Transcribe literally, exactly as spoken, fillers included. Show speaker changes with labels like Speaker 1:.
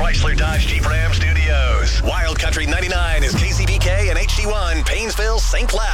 Speaker 1: Chrysler Dodge Jeep Ram Studios. Wild Country ninety-nine is K C B K and H D one, Painesville, Saint Cloud.